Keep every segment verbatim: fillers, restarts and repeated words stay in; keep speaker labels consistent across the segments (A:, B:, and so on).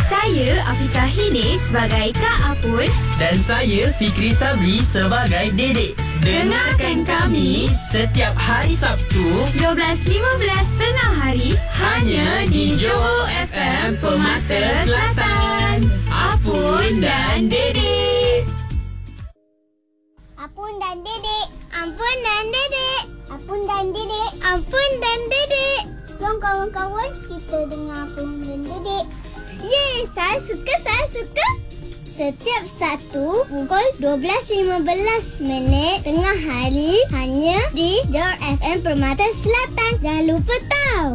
A: Saya Afifah Hini sebagai Kak Apun.
B: Dan saya Fikri Sabri sebagai Dedek.
A: Dengarkan kami
B: setiap hari Sabtu
A: dua belas lima belas tengah hari
B: hanya di Johor F M Permata Selatan. Apun dan Dedek.
C: Apun dan Dedek. Ampun dan Dedek. Apun dan Dedek. Ampun dan Dedek. Jom kawan-kawan kita dengar Apun dan Dedek. Yeay, saya suka, saya suka. Setiap Sabtu pukul dua belas lima belas minit tengah hari hanya di Johor F M Permata Selatan. Jangan lupa tahu.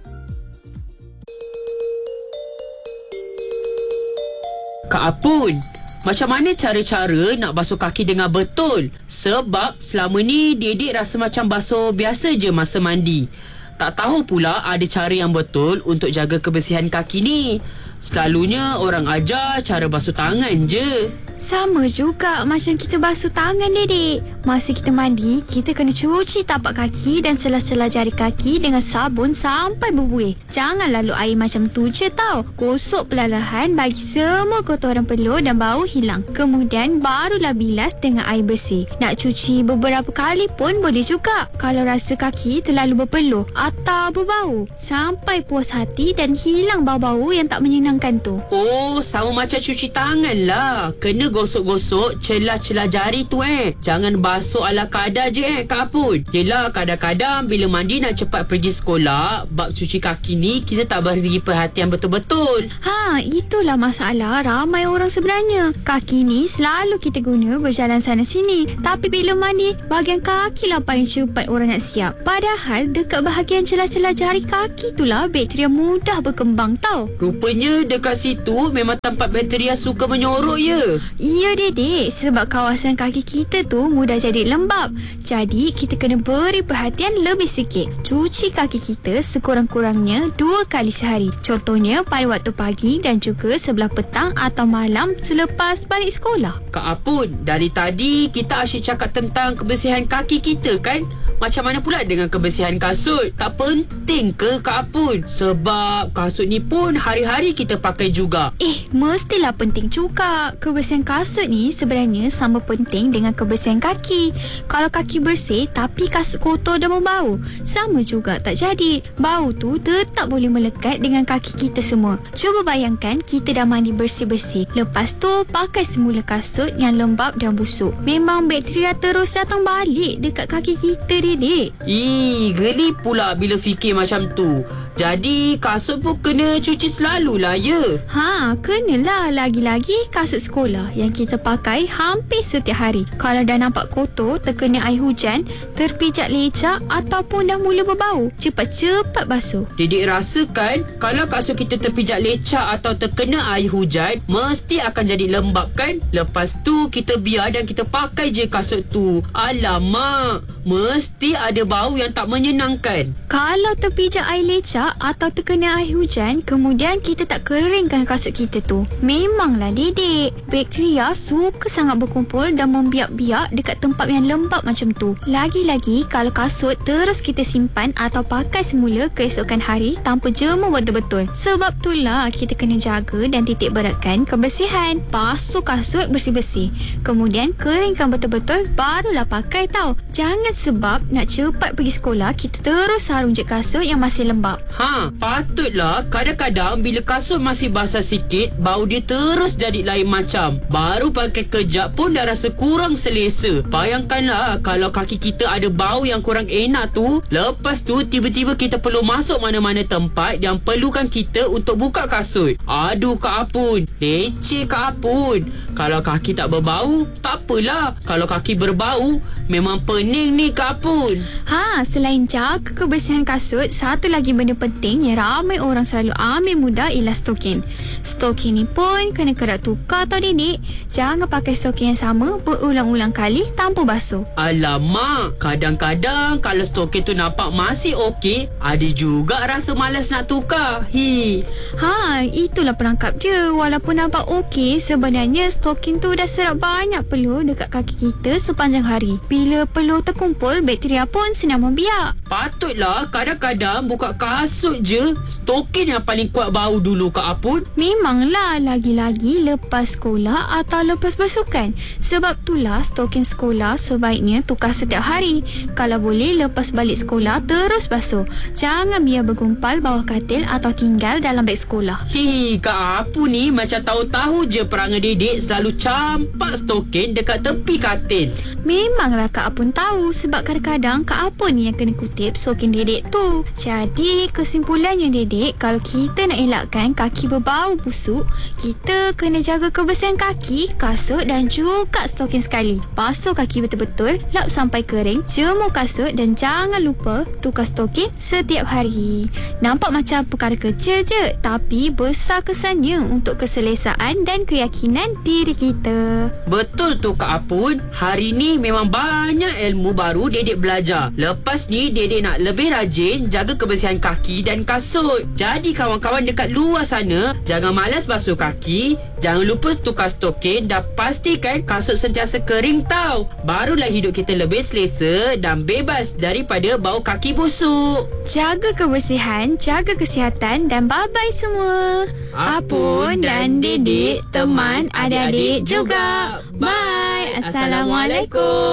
B: Kak Apun, macam mana cara-cara nak basuh kaki dengan betul? Sebab selama ni Dedek rasa macam basuh biasa je masa mandi. Tak tahu pula ada cara yang betul untuk jaga kebersihan kaki ni. Selalunya orang ajar cara basuh tangan je.
D: Sama juga macam kita basuh tangan, Dedek. Masa kita mandi, kita kena cuci tapak kaki dan sela-sela jari kaki dengan sabun sampai berbuih. Jangan lalu air macam tu je tau. Gosok perlahan bagi semua kotoran peluh dan bau hilang. Kemudian barulah bilas dengan air bersih. Nak cuci beberapa kali pun boleh juga kalau rasa kaki terlalu berpeluh atau berbau. Sampai puas hati dan hilang bau-bau yang tak menyenangkan tu.
B: Oh, sama macam cuci tangan lah. Kena gosok-gosok celah-celah jari tu eh. Jangan basuh ala kadar je eh Kak Apun. Yelah, kadang-kadang bila mandi nak cepat pergi sekolah, bab cuci kaki ni kita tak beri perhatian betul-betul.
D: Ha, itulah masalah ramai orang sebenarnya. Kaki ni selalu kita guna berjalan sana sini. Tapi bila mandi, bahagian kaki lah paling cepat orang nak siap. Padahal dekat bahagian celah-celah jari kaki tu lah bakteria mudah berkembang tau.
B: Rupanya dekat situ memang tempat bakteria suka menyorok ya.
D: Ya, Dedek, sebab kawasan kaki kita tu mudah jadi lembab. Jadi kita kena beri perhatian lebih sikit. Cuci kaki kita sekurang-kurangnya dua kali sehari. Contohnya pada waktu pagi dan juga sebelah petang atau malam selepas balik sekolah.
B: Kak Apun, dari tadi kita asyik cakap tentang kebersihan kaki kita kan? Macam mana pula dengan kebersihan kasut? Tak penting ke Kak Apun? Sebab kasut ni pun hari-hari kita pakai juga.
D: Eh, mestilah penting juga. Kebersihan kasut ni sebenarnya sama penting dengan kebersihan kaki. Kalau kaki bersih tapi kasut kotor dan membau, sama juga tak jadi. Bau tu tetap boleh melekat dengan kaki kita semua. Cuba bayangkan kita dah mandi bersih-bersih. Lepas tu pakai semula kasut yang lembab dan busuk. Memang bakteria terus datang balik dekat kaki kita, Dedek.
B: Ih, geli pula bila fikir macam tu. Jadi kasut pun kena cuci selalulah ya.
D: Ha, kenalah. Lagi-lagi kasut sekolah yang kita pakai hampir setiap hari. Kalau dah nampak kotor, terkena air hujan, terpijak lecak ataupun dah mula berbau, cepat-cepat basuh.
B: Dedek rasa kan kalau kasut kita terpijak lecak atau terkena air hujan, mesti akan jadi lembab kan? Lepas tu kita biar dan kita pakai je kasut tu. Alamak, mesti ada bau yang tak menyenangkan.
D: Kalau terpijak air lecak atau terkena air hujan, kemudian kita tak keringkan kasut kita tu, memanglah, Dedek, bakteria suka sangat berkumpul dan membiak-biak dekat tempat yang lembab macam tu. Lagi-lagi kalau kasut terus kita simpan atau pakai semula keesokan hari tanpa jemur betul-betul. Sebab itulah kita kena jaga dan titik beratkan kebersihan. Basuh kasut bersih-bersih, kemudian keringkan betul-betul, barulah pakai tau. Jangan sebab nak cepat pergi sekolah kita terus sarung je kasut yang masih lembab.
B: Ha, patutlah kadang-kadang bila kasut masih basah sikit, bau dia terus jadi lain macam. Baru pakai kejap pun dah rasa kurang selesa. Bayangkanlah kalau kaki kita ada bau yang kurang enak tu, lepas tu tiba-tiba kita perlu masuk mana-mana tempat yang perlukan kita untuk buka kasut. Aduh Kak Apun, leceh Kak Apun. Kalau kaki tak berbau, tak apalah. Kalau kaki berbau, memang pening ni Kak Apun.
D: Ha, selain jaga kebersihan kasut, satu lagi benda penting yang ramai orang selalu ambil mudah ialah stokin. Stokin ni pun kena kerap tukar tau, Dedek. Jangan pakai stokin yang sama berulang-ulang kali tanpa basuh.
B: Alamak, kadang-kadang kalau stokin tu nampak masih okey, ada juga rasa malas nak tukar. Hi.
D: Ha, itulah perangkap dia. Walaupun nampak okey, sebenarnya stokin tu dah serap banyak peluh dekat kaki kita sepanjang hari. Bila peluh terkumpul, bakteria pun senang membiak.
B: Patutlah kadang-kadang buka kasut je stokin yang paling kuat bau dulu Kak Apun.
D: Memanglah, lagi-lagi lepas sekolah atau lepas bersukan. Sebab itulah stokin sekolah sebaiknya tukar setiap hari. Kalau boleh, lepas balik sekolah terus basuh. Jangan biar bergumpal bawah katil atau tinggal dalam beg sekolah.
B: Hi, Kak Apun ni macam tahu-tahu je perangai dedek selalu campak stokin dekat tepi katil.
D: Memanglah Kak Apun tahu, sebab kadang-kadang Kak Apun ni yang kena kutip stokin dedek tu. Jadi kesimpulannya dedek, kalau kita nak elakkan kaki berbau busuk, kita kena jaga kebersihan kaki, kasut dan juga stokin sekali. Basuh kaki betul-betul, lap sampai kering, jemur kasut dan jangan lupa tukar stokin setiap hari. Nampak macam perkara kecil je, tapi besar kesannya untuk keselesaan dan keyakinan diri kita.
B: Betul tu Kak Apun. Hari ni memang banyak ilmu baru dedek belajar. Lepas ni dedek nak lebih rajin jaga kebersihan kaki dan kasut. Jadi kawan-kawan dekat luar sana, jangan malas basuh kaki, jangan lupa tukar stokin dan pastikan kasut sentiasa kering tau. Barulah hidup kita lebih selesa dan bebas daripada bau kaki busuk.
D: Jaga kebersihan, jaga kesihatan dan bye-bye semua.
B: Apun dan dedek, teman adik-adik juga.
D: Bye.
B: Assalamualaikum.